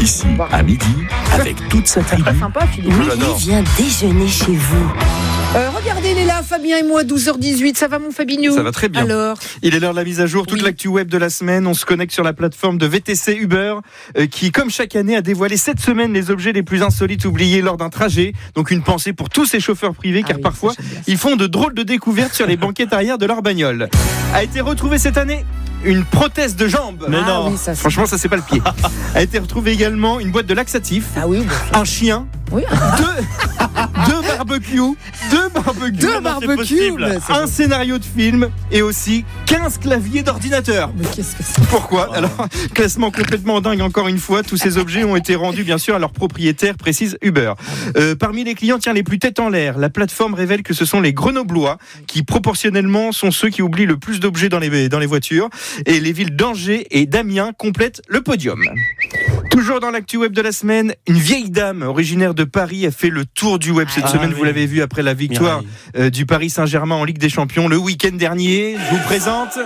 Ici, à midi, avec toute sa tribu. Pas sympa, Philippe. Willy vient déjeuner chez vous. Regardez, il est là, Fabien et moi, 12h18. Ça va, mon Fabinho? Ça va très bien. Alors, il est l'heure de la mise à jour. Toute Oui. l'actu web de la semaine. On se connecte sur la plateforme de VTC Uber qui, comme chaque année, a dévoilé cette semaine les objets les plus insolites oubliés lors d'un trajet. Donc une pensée pour tous ces chauffeurs privés car oui, parfois, ça, j'aime bien ça. ils font de drôles de découvertes sur les banquettes arrière de leur bagnole. A été retrouvée cette année une prothèse de jambe. Mais non. Oui, ça, c'est- Franchement, ça c'est pas le pied. A été retrouvée également une boîte de laxatifs, Ah oui, un chien, oui. deux barbecues, Deux barbecues. possible. Mais, c'est un bon. scénario de film et aussi 15 claviers d'ordinateur. Mais qu'est-ce que c'est? Pourquoi ? Alors, classement complètement dingue encore une fois. Tous ces objets ont été rendus bien sûr à leurs propriétaires, précise Uber. Parmi les clients, les plus têtes en l'air, la plateforme révèle que ce sont les Grenoblois qui proportionnellement sont ceux qui oublient le plus d'objets dans les voitures. Et les villes d'Angers et d'Amiens complètent le podium. Toujours dans l'actu web de la semaine, une vieille dame originaire de Paris a fait le tour du web cette semaine. oui. Vous l'avez vu après la victoire du Paris Saint-Germain en Ligue des Champions le week-end dernier. Je vous présente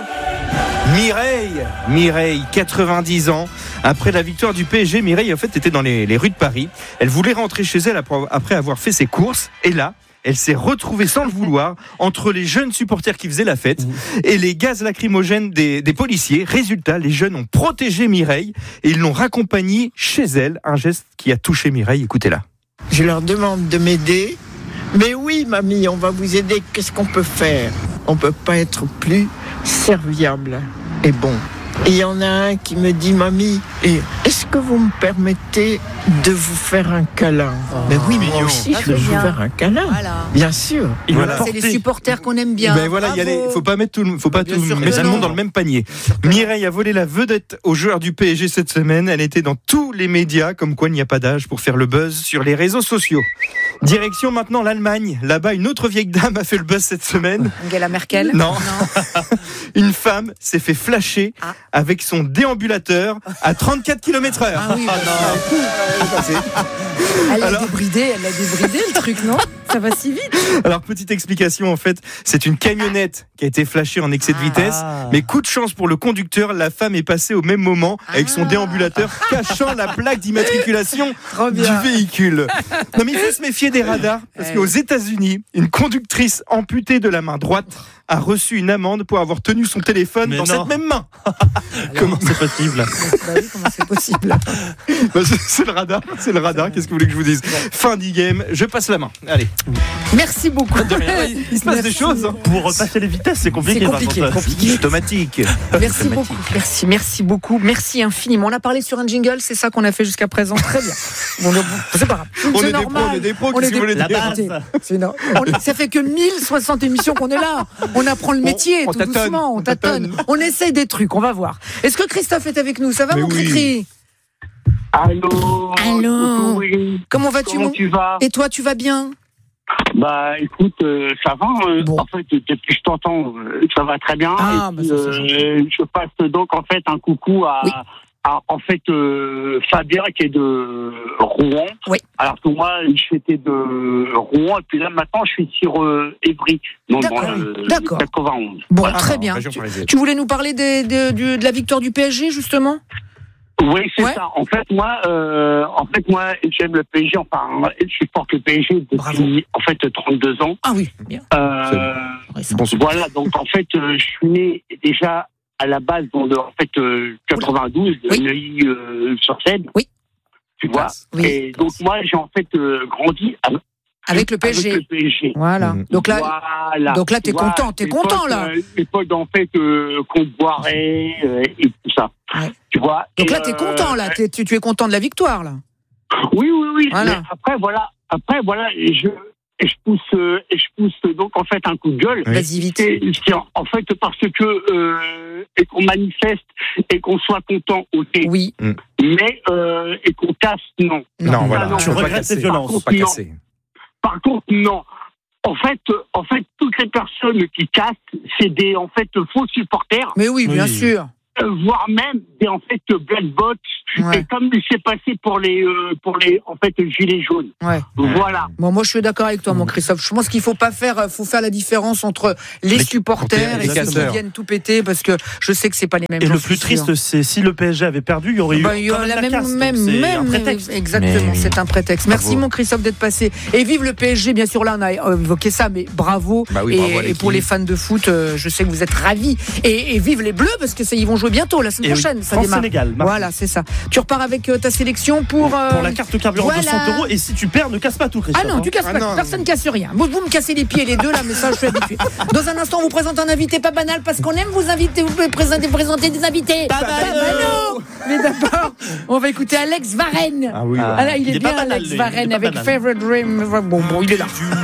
Mireille, 90 ans. Après la victoire du PSG, Mireille en fait était dans les rues de Paris. Elle voulait rentrer chez elle après avoir fait ses courses. Et là, elle s'est retrouvée sans le vouloir entre les jeunes supporters qui faisaient la fête et les gaz lacrymogènes des policiers. Résultat, les jeunes ont protégé Mireille et ils l'ont raccompagnée chez elle. Un geste qui a touché Mireille. Écoutez-la. Je leur demande de m'aider. Mais oui, mamie, on va vous aider. Qu'est-ce qu'on peut faire? On peut pas être plus serviable et bon. Et il y en a un qui me dit, mamie, est-ce que vous me permettez de vous faire un câlin? Mais oui, moi mignon. aussi, Ah, je veux c'est vous bien. faire un câlin. Voilà. Bien sûr. Il Voilà. l'a C'est les porté. supporters qu'on aime bien. Ben voilà, Bravo. faut pas mettre Bien sûr que mettre tout le non. monde dans le même panier. Mireille a volé la vedette aux joueurs du PSG cette semaine. Elle était dans tous les médias, comme quoi il n'y a pas d'âge pour faire le buzz sur les réseaux sociaux. Direction maintenant l'Allemagne. Là-bas, une autre vieille dame a fait le buzz cette semaine. Angela Merkel? Non. Une femme s'est fait flasher Ah. avec son déambulateur à 34 km/h. Ah oui, elle l'a débridé le truc, non? Ça va si vite. Alors, petite explication, en fait, c'est une camionnette qui a été flashée en excès de vitesse. Mais coup de chance pour le conducteur, la femme est passée au même moment avec son déambulateur cachant la plaque d'immatriculation Trop du bien. véhicule. Non, mais il faut se méfier des radars parce qu'aux États-Unis, une conductrice amputée de la main droite a reçu une amende pour avoir tenu son téléphone Mais dans non. cette même main. Comment c'est possible? Bah oui, comment c'est possible? Bah, c'est le radar, Qu'est-ce que vous voulez que je vous dise? Fin d'e-game, je passe la main. Allez. Merci beaucoup. Il se passe des choses. Hein. Pour repasser les vitesses, c'est compliqué. C'est compliqué, par contre. compliqué. Automatique. Merci beaucoup. Merci beaucoup. Merci infiniment. On a parlé sur un jingle, c'est ça qu'on a fait jusqu'à présent. Très bien. Bon, c'est pas grave. On C'est est normal. des pros, On est qu'est-ce que vous voulez La dire? base. C'est énorme. Ça fait que 1060 émissions qu'on est là. On apprend le métier on tout tâtonne, doucement. On on tâtonne. tâtonne. On essaye des trucs. On va voir. Est-ce que Christophe est avec nous? Ça va, Mais mon oui. Cricri? Allô. Allô. Oui. Comment vas-tu, Comment mon... tu vas? Et toi, tu vas bien? Bah, écoute, ça va. Bon. En fait, depuis que je t'entends, ça va très bien. Ah, Et bah, puis, ça, c'est gentil. je passe donc en fait un coucou à, Oui. en fait Fabien qui est de Rouen. Oui. Alors que moi, j'étais de Rouen et puis là maintenant, je suis sur Évry, donc D'accord. dans le D'accord. 91. Bon, Voilà. très bien. Région parisienne. Tu voulais nous parler de la victoire du PSG, justement? Oui, c'est Ouais. ça. En fait, moi, j'aime le PSG. Enfin, je supporte le PSG Bravo. depuis en fait 32 ans. Ah oui, bien. Récent. Voilà. Donc en fait, je suis né déjà à la base dans le 92 de Oui. Neuilly-sur-Seine. Oui. Tu vois. Oui. Et donc moi, j'ai en fait grandi Avec le PSG. Avec le PSG. Voilà. Mmh. Donc là, Voilà. t'es Tu vois, content, t'es content, là. L'époque en fait qu'on boirait et tout ça. Ouais. Tu vois. donc Et, là, t'es content, là. Tu es content de la victoire, là. Oui. Voilà. Mais après voilà, je pousse donc en fait un coup de gueule. Oui. Vas-y, vite. C'est en fait parce que et qu'on manifeste et qu'on soit content, ok. Oui. Mais et qu'on casse, non. Non, voilà. non, Tu faut pas regrettes casser. ces violences. Faut pas casser. Par contre, non. En fait, toutes les personnes qui cassent, c'est des faux supporters. Mais oui, bien Oui. sûr. voire même des en fait black bots, Ouais. et comme il s'est passé pour les en fait gilets jaunes. Ouais. Voilà. Bon, moi je suis d'accord avec toi, mon Christophe. Je pense qu'il faut faire la différence entre les supporters les et ceux qui casseurs. viennent tout péter, parce que je sais que c'est pas les mêmes. Et j'en le suis plus sûr. triste, c'est si le PSG avait perdu, il y aurait eu Il y quand a même la la casse, donc c'est un prétexte. Exactement, Mais oui. c'est un prétexte. Merci Bravo. mon Christophe d'être passé. Et vive le PSG, bien sûr, là on a évoqué ça, mais bravo. Bah oui, bravo à et l'équipe. pour les fans de foot, je sais que vous êtes ravis. Et vive les Bleus, parce que ils vont jouer bientôt, la semaine Et oui, prochaine. Ça démarre. France-Sénégal, mardi. Voilà, c'est ça. Tu repars avec ta sélection pour la carte carburant de voilà. 100 €. Et si tu perds, ne casse pas tout, Christophe. Ah non, tu casses Ah pas, non. personne casse rien. Vous me cassez les pieds les deux là, mais ça je suis habitué. Dans un instant, on vous présente un invité pas banal parce qu'on aime vous inviter, vous présenter des invités. Pas banaux. Mais d'abord, on va écouter Alex Varenne. Ah oui. Ah là, il est pas bien banal, Alex lui. Varenne Il est pas avec banal. Favorite Dream. Bon, il est là.